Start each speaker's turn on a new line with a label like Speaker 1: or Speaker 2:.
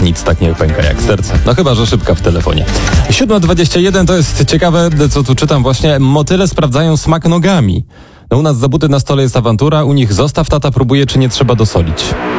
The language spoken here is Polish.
Speaker 1: nic tak nie pęka jak serce. No chyba, że szybka w telefonie. 7:21 to jest ciekawe, co tu czytam właśnie. Motyle sprawdzają smak nogami. No u nas za buty na stole jest awantura, u nich zostaw, tata próbuje, czy nie trzeba dosolić.